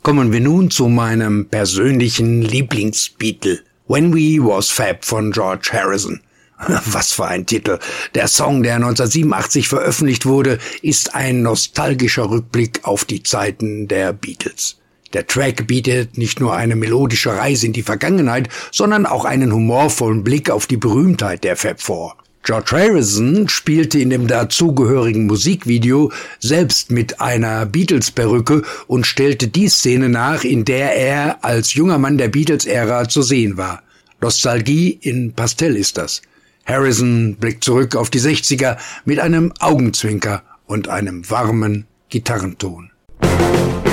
Kommen wir nun zu meinem persönlichen Lieblingsbeatle. When We Was Fab von George Harrison. Was für ein Titel. Der Song, der 1987 veröffentlicht wurde, ist ein nostalgischer Rückblick auf die Zeiten der Beatles. Der Track bietet nicht nur eine melodische Reise in die Vergangenheit, sondern auch einen humorvollen Blick auf die Berühmtheit der Fab Four. George Harrison spielte in dem dazugehörigen Musikvideo selbst mit einer Beatles-Perücke und stellte die Szene nach, in der er als junger Mann der Beatles-Ära zu sehen war. Nostalgie in Pastell ist das. Harrison blickt zurück auf die 60er mit einem Augenzwinker und einem warmen Gitarrenton.